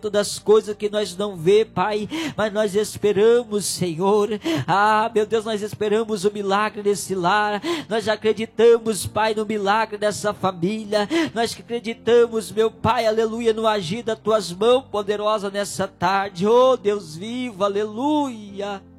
das coisas que nós não vê, Pai, mas nós esperamos, Senhor. Meu Deus, nós esperamos o milagre desse lar, nós acreditamos, Pai, no milagre dessa família, nós acreditamos, meu Pai, aleluia, no agir das tuas mãos poderosas nessa tarde, oh Deus vivo, aleluia.